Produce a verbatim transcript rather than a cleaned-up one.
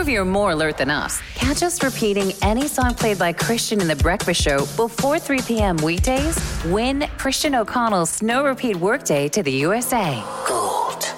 prove you're more alert than us, catch us repeating any song played by Christian in The Breakfast Show before three p.m. weekdays. Win Christian O'Connell's Snow Repeat Workday to the U S A.